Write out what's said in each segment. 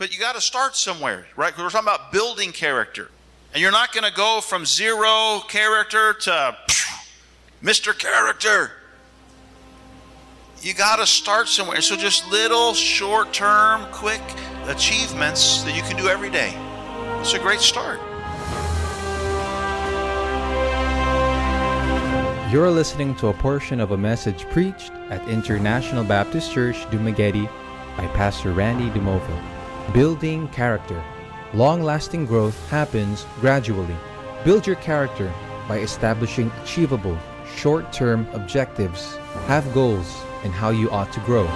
But you got to start somewhere, right? Because we're talking about building character. And you're not going to go from zero character to Mr. Character. You got to start somewhere. So just little short-term, quick achievements that you can do every day. It's a great start. You're listening to a portion of a message preached at International Baptist Church, Dumaguete by Pastor Randy Dumovo. Building character. Long-lasting growth happens gradually. Build your character by establishing achievable, short-term objectives. Have goals in how you ought to grow.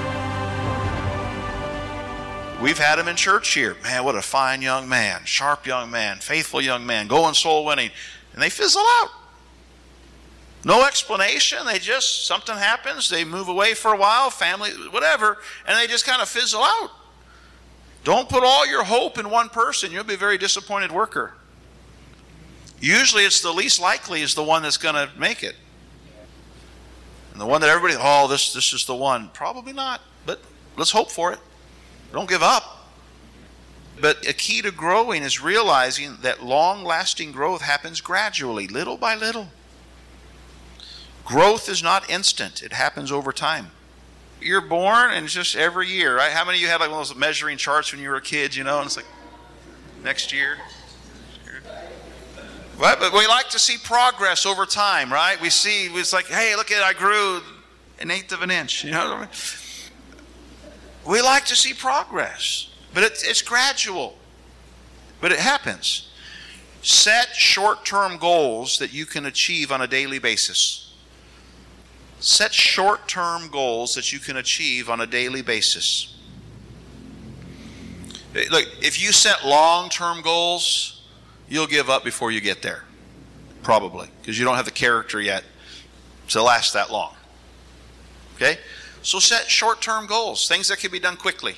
We've had him in church here. Man, what a fine young man, sharp young man, faithful young man, going soul winning. And they fizzle out. No explanation. Something happens. They move away for a while, family, whatever, and they just kind of fizzle out. Don't put all your hope in one person. You'll be a very disappointed worker. Usually it's the least likely is the one that's going to make it. And the one that everybody, this is the one. Probably not, but let's hope for it. Don't give up. But a key to growing is realizing that long-lasting growth happens gradually, little by little. Growth is not instant. It happens over time. You're born, and it's just every year, right? How many of you had like one of those measuring charts when you were a kid, and it's like next year? Right? But we like to see progress over time, right? It's like, hey, look I grew 1/8 of an inch, We like to see progress, but it's gradual. But it happens. Set short-term goals that you can achieve on a daily basis. Set short-term goals that you can achieve on a daily basis. Look, if you set long-term goals, you'll give up before you get there. Probably, because you don't have the character yet to last that long. Okay? So set short-term goals, things that can be done quickly.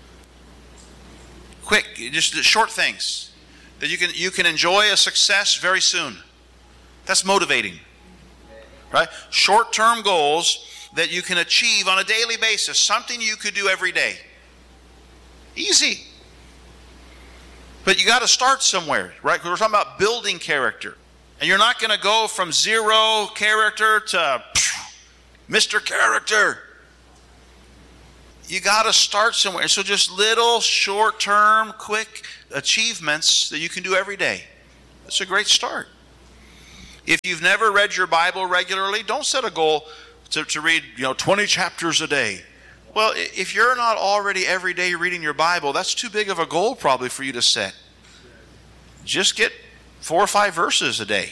Quick, just short things that you can enjoy a success very soon. That's motivating. Right? Short-term goals that you can achieve on a daily basis, something you could do every day. Easy. But you got to start somewhere, right? Because we're talking about building character. And you're not going to go from zero character to Mr. Character. You got to start somewhere. So just little short-term, quick achievements that you can do every day. That's a great start. If you've never read your Bible regularly, don't set a goal to read 20 chapters a day. Well, if you're not already every day reading your Bible, that's too big of a goal probably for you to set. Just get 4 or 5 verses a day.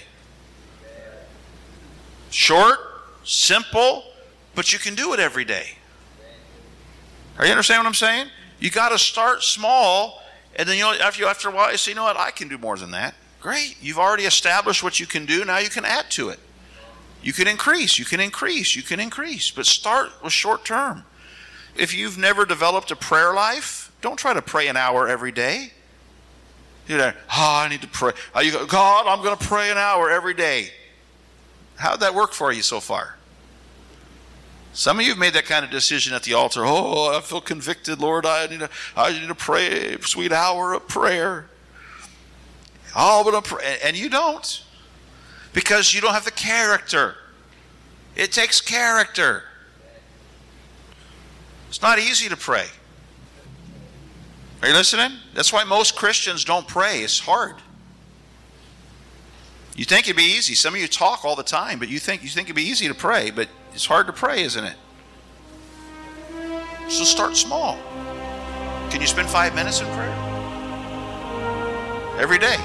Short, simple, but you can do it every day. Are you understand what I'm saying? You got to start small, and then after a while you say, you know what, I can do more than that. Great. You've already established what you can do. Now you can add to it. You can increase. But start with short term. If you've never developed a prayer life, don't try to pray an hour every day. I need to pray. God, I'm going to pray an hour every day. How'd that work for you so far? Some of you have made that kind of decision at the altar. I feel convicted, Lord. I need to pray a sweet hour of prayer. And you don't, because you don't have the character. It takes character. It's not easy to pray. Are you listening? That's why most Christians don't pray. It's hard. You think it'd be easy. Some of you talk all the time, but you think it'd be easy to pray, but it's hard to pray, isn't it? So start small. Can you spend 5 minutes in prayer? Every day.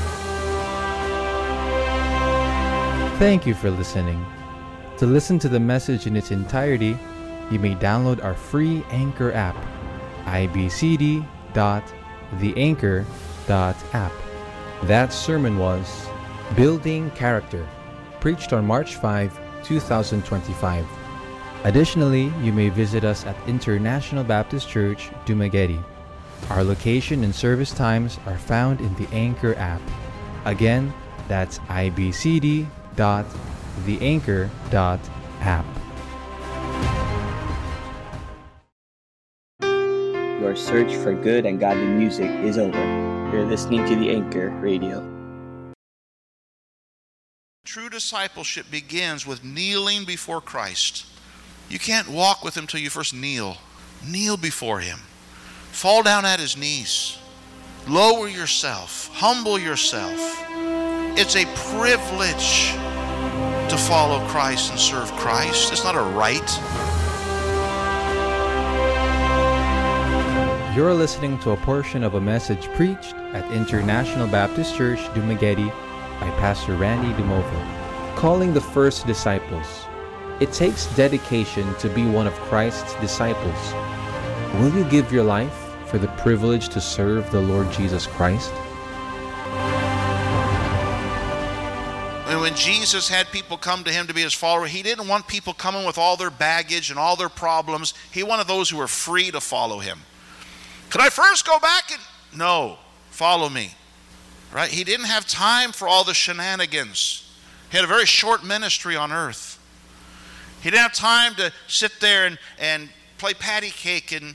Thank you for listening. To listen to the message in its entirety, you may download our free Anchor app, ibcd.theanchor.app. That sermon was Building Character, preached on March 5, 2025. Additionally, you may visit us at International Baptist Church, Dumaguete. Our location and service times are found in the Anchor app. Again, that's ibcd.theanchor.app. your search for good and godly music is over. You're listening to the Anchor Radio. True discipleship begins with kneeling before Christ. You can't walk with Him till you first kneel. Kneel before Him. Fall down at His knees. Lower yourself. Humble yourself. It's a privilege to follow Christ and serve Christ. It's not a right. You're listening to a portion of a message preached at International Baptist Church, Dumaguete, by Pastor Randy Dumovo. Calling the first disciples. It takes dedication to be one of Christ's disciples. Will you give your life for the privilege to serve the Lord Jesus Christ? And when Jesus had people come to Him to be His follower, He didn't want people coming with all their baggage and all their problems. He wanted those who were free to follow Him. Could I first go back and... No, follow me. Right? He didn't have time for all the shenanigans. He had a very short ministry on earth. He didn't have time to sit there and play patty cake and,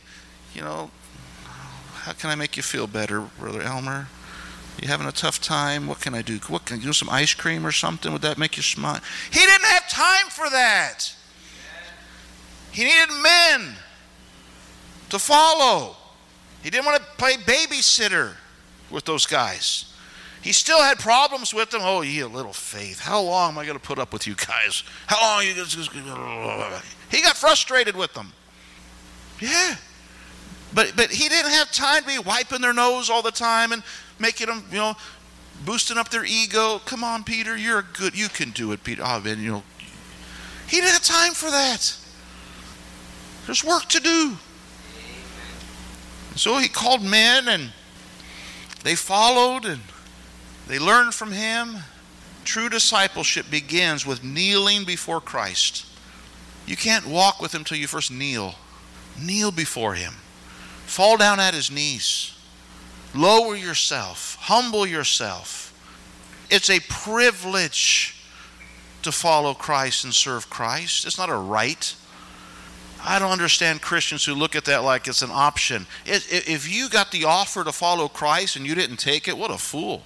how can I make you feel better, Brother Elmer? You having a tough time? What can I do? What can you do? Some ice cream or something? Would that make you smile? He didn't have time for that. He needed men to follow. He didn't want to play babysitter with those guys. He still had problems with them. Oh, ye a little faith. How long am I going to put up with you guys? How long are you going to... He got frustrated with them. Yeah. But he didn't have time to be wiping their nose all the time and making them, boosting up their ego. Come on, Peter, you can do it, Peter. Oh, man, he didn't have time for that. There's work to do. So he called men, and they followed, and they learned from Him. True discipleship begins with kneeling before Christ. You can't walk with Him till you first kneel. Kneel before Him. Fall down at His knees. Lower yourself. Humble yourself. It's a privilege to follow Christ and serve Christ. It's not a right. I don't understand Christians who look at that like it's an option. If you got the offer to follow Christ and you didn't take it, what a fool.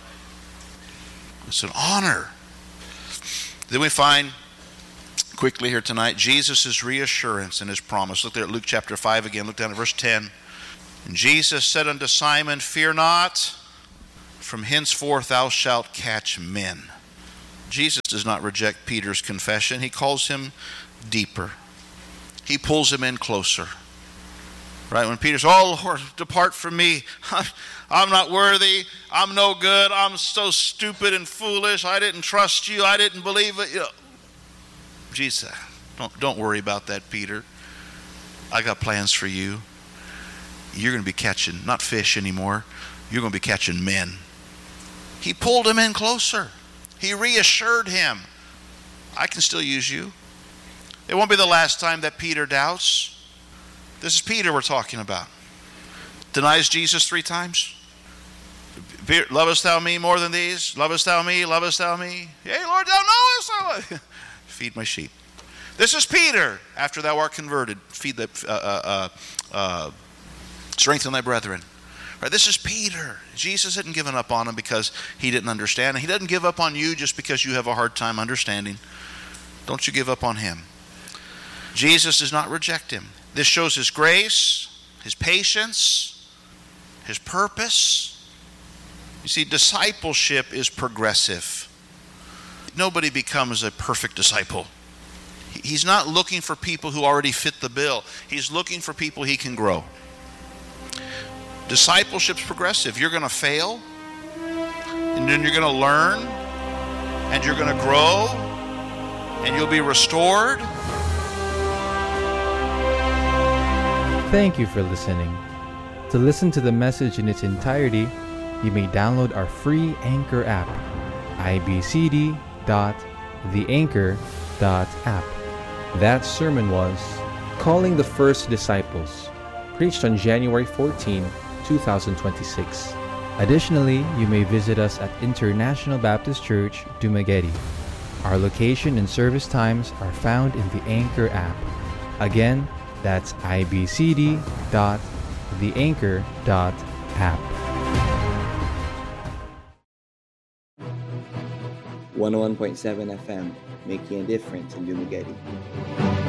It's an honor. Then we find quickly here tonight Jesus' reassurance and His promise. Look there at Luke chapter 5 again. Look down at verse 10. And Jesus said unto Simon, Fear not, from henceforth thou shalt catch men. Jesus does not reject Peter's confession. He calls him deeper. He pulls him in closer. Right? When Peter's, oh Lord, depart from me. I'm not worthy. I'm no good. I'm so stupid and foolish. I didn't trust you. I didn't believe it. Jesus, don't worry about that, Peter. I got plans for you. You're going to be catching, not fish anymore. You're going to be catching men. He pulled him in closer. He reassured him. I can still use you. It won't be the last time that Peter doubts. This is Peter we're talking about. Denies Jesus 3 times. Lovest thou me more than these? Lovest thou me? Lovest thou me? Yea, Lord, thou knowest. Feed my sheep. This is Peter. After thou art converted, feed the strengthen thy brethren. Right, this is Peter. Jesus hadn't given up on him because he didn't understand. He doesn't give up on you just because you have a hard time understanding. Don't you give up on Him. Jesus does not reject him. This shows His grace, His patience, His purpose. You see, discipleship is progressive. Nobody becomes a perfect disciple. He's not looking for people who already fit the bill. He's looking for people He can grow. Discipleship's progressive. You're going to fail, and then you're going to learn, and you're going to grow, and you'll be restored. Thank you for listening. To listen to the message in its entirety, you may download our free Anchor app, ibcd.theanchor.app. That sermon was Calling the First Disciples, preached on January 14, 2026. Additionally, you may visit us at International Baptist Church, Dumaguete. Our location and service times are found in the Anchor app. Again, that's ibcd.theanchor.app. the Anchor.app. 101.7 FM, making a difference in Dumaguete.